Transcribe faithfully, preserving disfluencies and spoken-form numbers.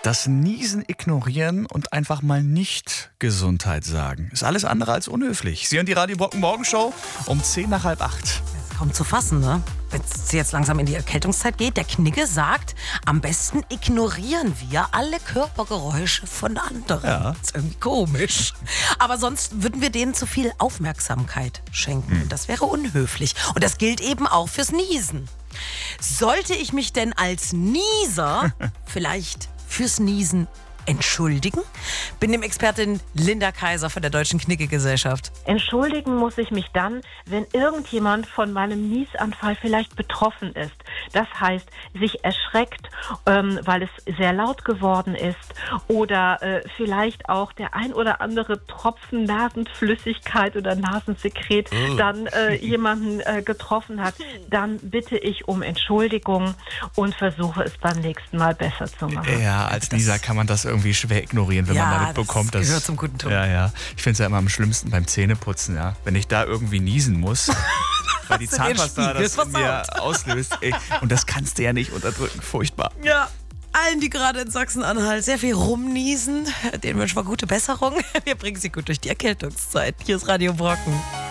Das Niesen ignorieren und einfach mal nicht Gesundheit sagen. Ist alles andere als unhöflich. Sie hören die Radio Brocken Morgenshow um zehn nach halb acht. Kaum zu fassen, ne? Wenn es jetzt langsam in die Erkältungszeit geht, der Knigge sagt, am besten ignorieren wir alle Körpergeräusche von anderen. Ja. Das ist irgendwie komisch. Aber sonst würden wir denen zu viel Aufmerksamkeit schenken. Hm. Das wäre unhöflich. Und das gilt eben auch fürs Niesen. Sollte ich mich denn als Nieser vielleicht fürs Niesen entschuldigen? Bin dem Expertin Linda Kaiser von der Deutschen Knigge-Gesellschaft. Entschuldigen muss ich mich dann, wenn irgendjemand von meinem Niesanfall vielleicht betroffen ist. Das heißt, sich erschreckt, ähm, weil es sehr laut geworden ist oder äh, vielleicht auch der ein oder andere Tropfen Nasenflüssigkeit oder Nasensekret oh. dann äh, jemanden äh, getroffen hat. Dann bitte ich um Entschuldigung und versuche es beim nächsten Mal besser zu machen. Ja, als Nieser kann man das irgendwie schwer ignorieren, wenn ja, man damit bekommt. Das dass, gehört zum guten Ton. Ja, ja. Ich finde es ja immer am schlimmsten beim Zähneputzen, ja. Wenn ich da irgendwie niesen muss, weil die Zahnpasta das in mir auslöst. Ey. Und das kannst du ja nicht unterdrücken. Furchtbar. Ja. Allen, die gerade in Sachsen-Anhalt sehr viel rumniesen, denen wünschen wir gute Besserung. Wir bringen sie gut durch die Erkältungszeit. Hier ist Radio Brocken.